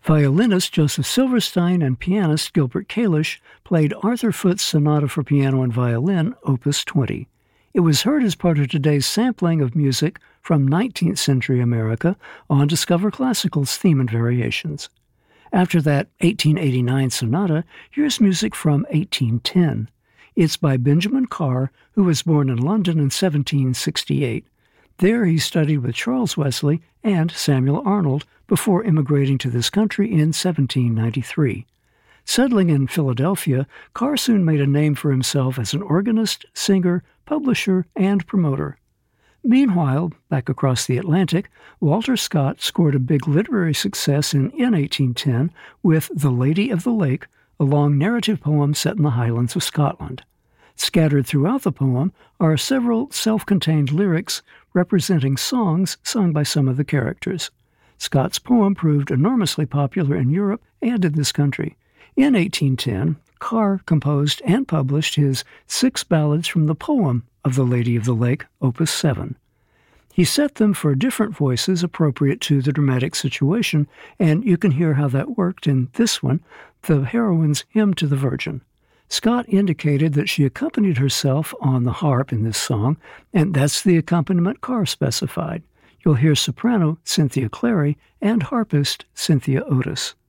Violinist Joseph Silverstein and pianist Gilbert Kalish played Arthur Foote's Sonata for Piano and Violin, Opus 20. It was heard as part of today's sampling of music from 19th century America on Discover Classical's Theme and Variations. After that 1889 sonata, here's music from 1810. It's by Benjamin Carr, who was born in London in 1768. There he studied with Charles Wesley and Samuel Arnold before immigrating to this country in 1793. Settling in Philadelphia, Carr soon made a name for himself as an organist, singer, publisher, and promoter. Meanwhile, back across the Atlantic, Walter Scott scored a big literary success in 1810 with The Lady of the Lake, a long narrative poem set in the Highlands of Scotland. Scattered throughout the poem are several self-contained lyrics representing songs sung by some of the characters. Scott's poem proved enormously popular in Europe and in this country. In 1810, Carr composed and published his 6 ballads from the poem of The Lady of the Lake, Opus 7. He set them for different voices appropriate to the dramatic situation, and you can hear how that worked in this one, the heroine's Hymn to the Virgin. Scott indicated that she accompanied herself on the harp in this song, and that's the accompaniment Carr specified. You'll hear soprano Cynthia Clary and harpist Cynthia Otis.